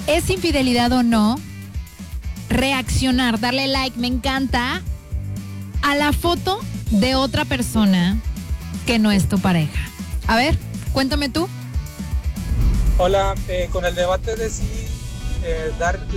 ¿Es infidelidad o no reaccionar, darle like, me encanta, a la foto de otra persona que no es tu pareja? A ver, cuéntame tú. Hola, con el debate de si dar